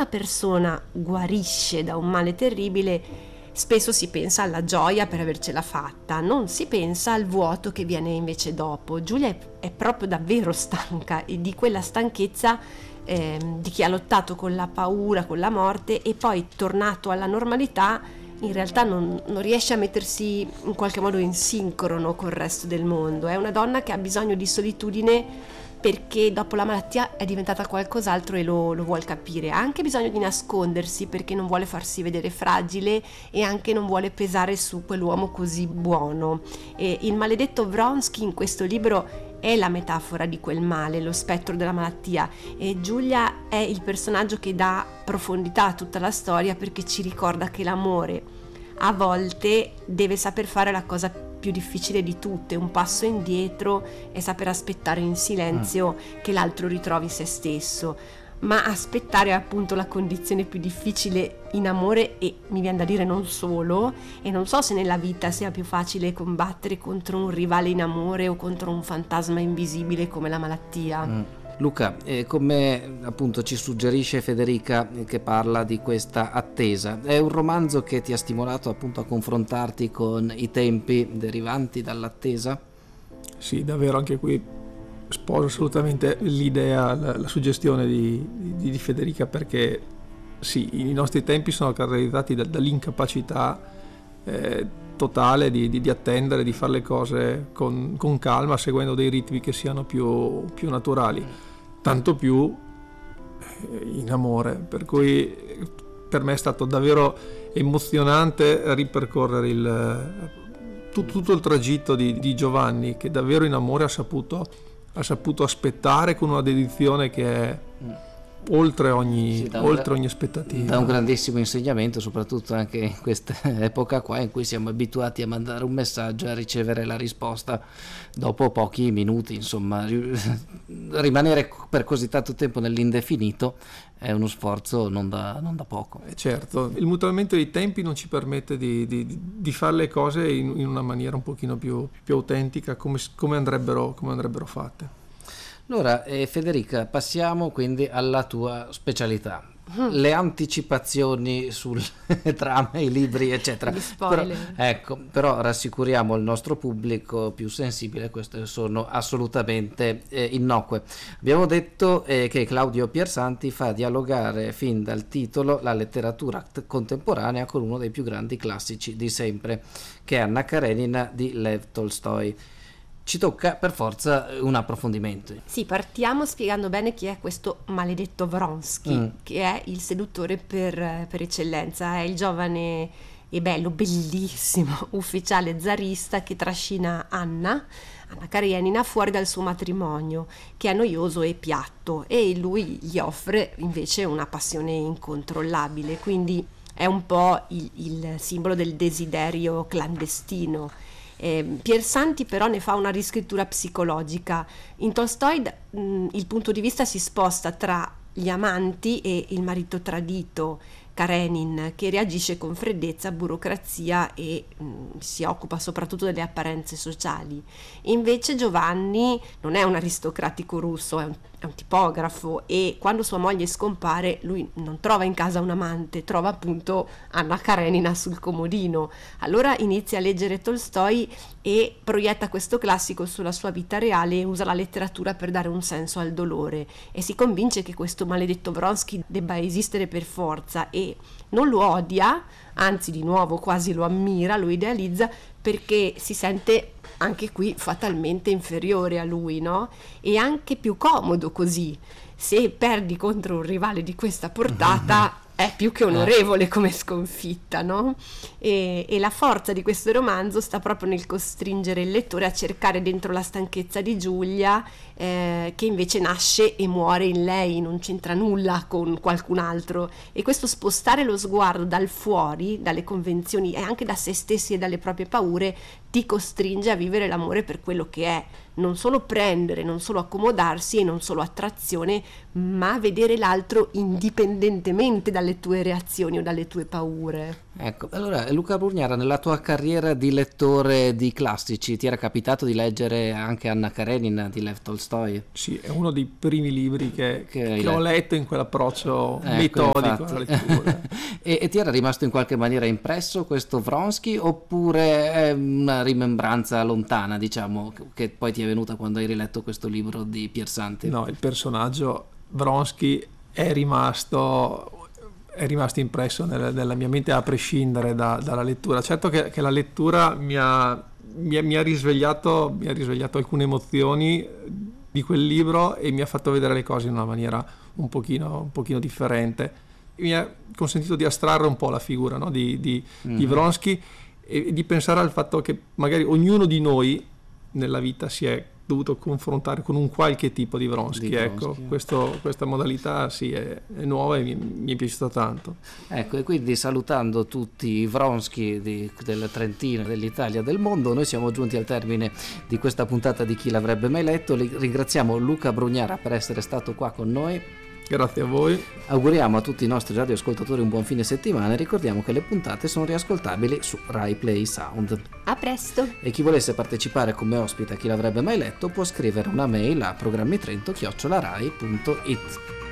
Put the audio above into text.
una persona guarisce da un male terribile, spesso si pensa alla gioia per avercela fatta, non si pensa al vuoto che viene invece dopo. Giulia è proprio davvero stanca, e di quella stanchezza di chi ha lottato con la paura, con la morte, e poi tornato alla normalità in realtà non riesce a mettersi in qualche modo in sincrono col resto del mondo. È una donna che ha bisogno di solitudine perché dopo la malattia è diventata qualcos'altro e lo vuol capire. Ha anche bisogno di nascondersi perché non vuole farsi vedere fragile e anche non vuole pesare su quell'uomo così buono. E il maledetto Vronsky in questo libro è la metafora di quel male, lo spettro della malattia, e Giulia è il personaggio che dà profondità a tutta la storia, perché ci ricorda che l'amore a volte deve saper fare la cosa più difficile di tutte, un passo indietro e saper aspettare in silenzio che l'altro ritrovi se stesso. Ma aspettare è appunto la condizione più difficile in amore, e mi viene da dire non solo, e non so se nella vita sia più facile combattere contro un rivale in amore o contro un fantasma invisibile come la malattia. Luca, come appunto ci suggerisce Federica, che parla di questa attesa, è un romanzo che ti ha stimolato appunto a confrontarti con i tempi derivanti dall'attesa? Sì, davvero, anche qui sposo assolutamente l'idea, la suggestione di Federica, perché sì, i nostri tempi sono caratterizzati dall'incapacità totale di attendere, di fare le cose con calma, seguendo dei ritmi che siano più naturali, tanto più in amore, per cui per me è stato davvero emozionante ripercorrere tutto il tragitto di Giovanni, che davvero in amore ha saputo aspettare con una dedizione che è oltre ogni aspettativa. Da un grandissimo insegnamento, soprattutto anche in questa epoca qua in cui siamo abituati a mandare un messaggio e a ricevere la risposta dopo pochi minuti. Insomma, rimanere per così tanto tempo nell'indefinito è uno sforzo non da poco. Certo, il mutamento dei tempi non ci permette di fare le cose in una maniera un pochino più autentica, come andrebbero fatte. Allora, Federica, passiamo quindi alla tua specialità. Le anticipazioni sulle trame, i libri, eccetera. Gli spoiler. Però rassicuriamo il nostro pubblico più sensibile, queste sono assolutamente innocue. Abbiamo detto che Claudio Piersanti fa dialogare fin dal titolo la letteratura contemporanea con uno dei più grandi classici di sempre, che è Anna Karenina di Lev Tolstoi. Ci tocca per forza un approfondimento. Sì, partiamo spiegando bene chi è questo maledetto Vronsky, che è il seduttore per eccellenza. È il giovane e bello, bellissimo ufficiale zarista che trascina Anna Karenina fuori dal suo matrimonio, che è noioso e piatto, e lui gli offre invece una passione incontrollabile. Quindi è un po' il simbolo del desiderio clandestino. Piersanti però ne fa una riscrittura psicologica. In Tolstoi il punto di vista si sposta tra gli amanti e il marito tradito, Karenin, che reagisce con freddezza, burocrazia e si occupa soprattutto delle apparenze sociali. Invece Giovanni non è un aristocratico russo, è un tipografo, e quando sua moglie scompare lui non trova in casa un amante, trova appunto Anna Karenina sul comodino. Allora inizia a leggere Tolstoi e proietta questo classico sulla sua vita reale e usa la letteratura per dare un senso al dolore, e si convince che questo maledetto Vronsky debba esistere per forza, e non lo odia, anzi di nuovo quasi lo ammira, lo idealizza, perché si sente anche qui fatalmente inferiore a lui, no? E anche più comodo così. Se perdi contro un rivale di questa portata è più che onorevole come sconfitta, no? E la forza di questo romanzo sta proprio nel costringere il lettore a cercare dentro la stanchezza di Giulia, che invece nasce e muore in lei, non c'entra nulla con qualcun altro, e questo spostare lo sguardo dal fuori, dalle convenzioni e anche da se stessi e dalle proprie paure, ti costringe a vivere l'amore per quello che è, non solo prendere, non solo accomodarsi e non solo attrazione, ma vedere l'altro indipendentemente dalle tue reazioni o dalle tue paure. Ecco, allora Luca Brugnara, nella tua carriera di lettore di classici ti era capitato di leggere anche Anna Karenina di Lev Tolstoi? Sì, è uno dei primi libri che ho letto in quell'approccio ecco, metodico alla lettura. E ti era rimasto in qualche maniera impresso questo Vronsky, oppure è una rimembranza lontana, diciamo, che poi ti è venuta quando hai riletto questo libro di Piersanti? No, il personaggio Vronsky è rimasto impresso nella mia mente a prescindere dalla lettura. Certo che la lettura mi ha risvegliato alcune emozioni di quel libro e mi ha fatto vedere le cose in una maniera un pochino differente. Mi ha consentito di astrarre un po' la figura, no? di Vronsky, e di pensare al fatto che magari ognuno di noi nella vita si è dovuto confrontare con un qualche tipo di Vronsky. Ecco, questa modalità sì è nuova e mi è piaciuta tanto. Ecco, e quindi salutando tutti i Vronsky del Trentino, dell'Italia, del mondo, noi siamo giunti al termine di questa puntata di Chi l'avrebbe mai letto. Ringraziamo Luca Brugnara per essere stato qua con noi. Grazie a voi. Auguriamo a tutti i nostri radioascoltatori un buon fine settimana e ricordiamo che le puntate sono riascoltabili su Rai Play Sound. A presto! E chi volesse partecipare come ospite a Chi l'avrebbe mai letto può scrivere una mail a programmitrento@rai.it.